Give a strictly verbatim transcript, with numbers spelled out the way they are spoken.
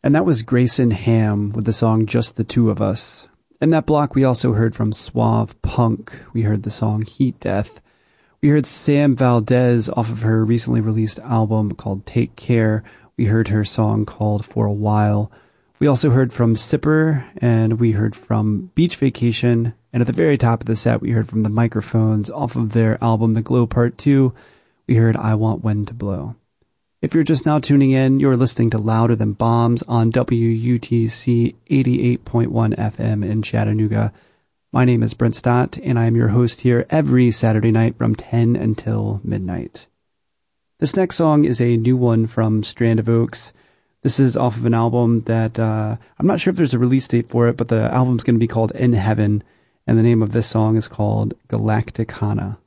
And that was Grayson Ham with the song Just the Two of Us. In that block, we also heard from Suave Punk. We heard the song Heat Death. We heard Sam Valdez off of her recently released album called Take Care. We heard her song called For a While. We also heard from Sipper, and we heard from Beach Vacation. And at the very top of the set, we heard from the Microphones off of their album The Glow Part two. We heard I Want Wind to Blow. If you're just now tuning in, you're listening to Louder Than Bombs on W U T C eighty-eight point one F M in Chattanooga. My name is Brent Stott, and I am your host here every Saturday night from ten until midnight. This next song is a new one from Strand of Oaks. This is off of an album that, uh, I'm not sure if there's a release date for it, but the album's going to be called In Heaven, and the name of this song is called Galacticana.